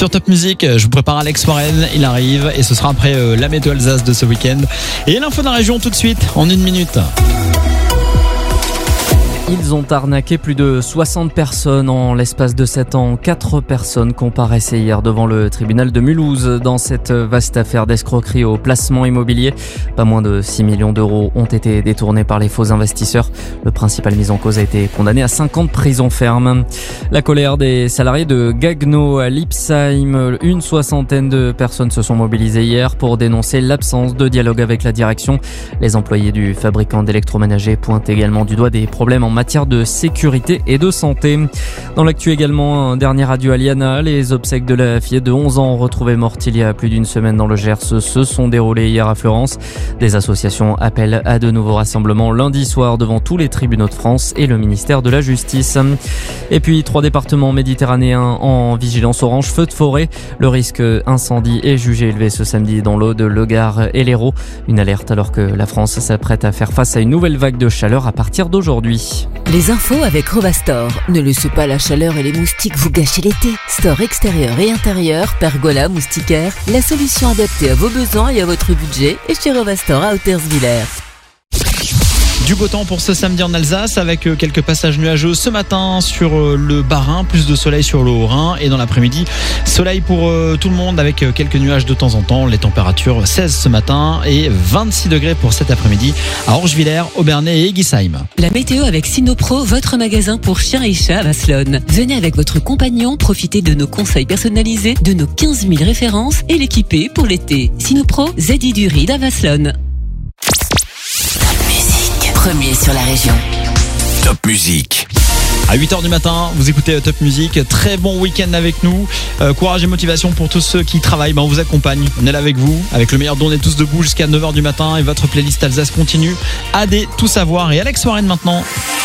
Sur Top Music, je vous prépare Alex Warren, il arrive et ce sera après la météo Alsace de ce week-end. Et l'info de la région tout de suite, en 1 minute. Ils ont arnaqué plus de 60 personnes en l'espace de 7 ans. 4 personnes comparaissaient hier devant le tribunal de Mulhouse dans cette vaste affaire d'escroquerie au placement immobilier. Pas moins de 6 millions d'euros ont été détournés par les faux investisseurs. Le principal mis en cause a été condamné à 5 ans de prison ferme. La colère des salariés de Gagno à Lipsheim. Une soixantaine de personnes se sont mobilisées hier pour dénoncer l'absence de dialogue avec la direction. Les employés du fabricant d'électroménager pointent également du doigt des problèmes en matière de sécurité et de santé. Dans l'actu également, un dernier adieu à Liana. Les obsèques de la fillette de 11 ans retrouvée morte il y a plus d'une semaine dans le Gers se sont déroulées hier à Fleurance. Des associations appellent à de nouveaux rassemblements lundi soir devant tous les tribunaux de France et le ministère de la Justice. Et puis 3 départements méditerranéens en vigilance orange, feu de forêt. Le risque incendie est jugé élevé ce samedi dans l'Aude, le Gard et l'Hérault. Une alerte alors que la France s'apprête à faire face à une nouvelle vague de chaleur à partir d'aujourd'hui. Les infos avec Rovastor. Ne laissez pas la chaleur et les moustiques vous gâcher l'été. Store extérieur et intérieur, pergola, moustiquaire, la solution adaptée à vos besoins et à votre budget est chez Rovastor à Hauterswiller. Du beau temps pour ce samedi en Alsace avec quelques passages nuageux ce matin sur le Bas-Rhin, plus de soleil sur le Haut-Rhin et dans l'après-midi, soleil pour tout le monde avec quelques nuages de temps en temps. Les températures 16 ce matin et 26 degrés pour cet après-midi à Orgevillers, Obernai et Eguisheim. La météo avec Sinopro, votre magasin pour chiens et chats à Vasselonne. Venez avec votre compagnon, profitez de nos conseils personnalisés, de nos 15 000 références et l'équiper pour l'été. Sinopro, ZI du Ride à Vasselonne. Premier sur la région. Top Music. À 8h du matin, vous écoutez Top Music. Très bon week-end avec nous. Courage et motivation pour tous ceux qui travaillent. On vous accompagne. On est là avec vous. Avec le meilleur don, on est tous debout jusqu'à 9h du matin. Et votre playlist Alsace continue. AD, tout savoir. Et Alex Warren maintenant.